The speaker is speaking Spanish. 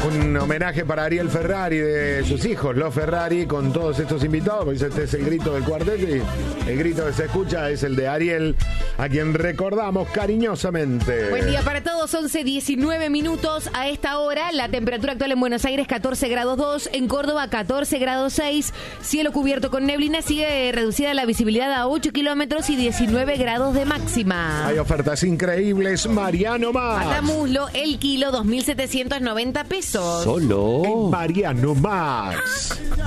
Un homenaje para Ariel Ferrari de sus hijos, los Ferrari, con todos estos invitados, porque este es el grito del cuarteto y el grito que se escucha es el de Ariel, a quien recordamos cariñosamente. Buen día para todos, 11:19 minutos a esta hora. La temperatura actual en Buenos Aires 14 grados 2, en Córdoba 14 grados 6, cielo cubierto con neblina, sigue reducida la visibilidad a 8 kilómetros y 19 grados de máxima. Hay ofertas increíbles, Mariano Más. Matamuslo, el kilo 2.790 pesos. Solo Mariano Más.